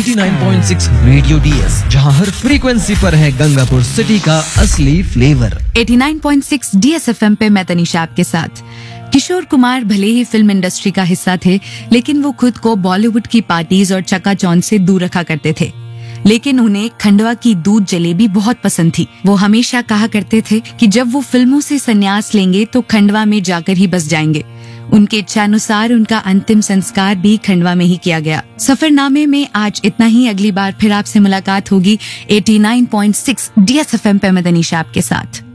89.6 radio DS, जहां हर frequency पर है गंगापुर सिटी का असली फ्लेवर। 89.6 डीएसएफएम पे मैं तनिषा आपके साथ। किशोर कुमार भले ही फिल्म इंडस्ट्री का हिस्सा थे, लेकिन वो खुद को बॉलीवुड की पार्टीज और चकाचौंध से दूर रखा करते थे। लेकिन उन्हें खंडवा की दूध जलेबी बहुत पसंद थी। वो हमेशा कहा करते थे कि जब वो फिल्मों से संन्यास लेंगे तो खंडवा में जाकर ही बस जाएंगे। उनके इच्छानुसार उनका अंतिम संस्कार भी खंडवा में ही किया गया। सफरनामे में आज इतना ही। अगली बार फिर आपसे मुलाकात होगी 89.6 डीएसएफएम पे मैं तनिषा आपके साथ।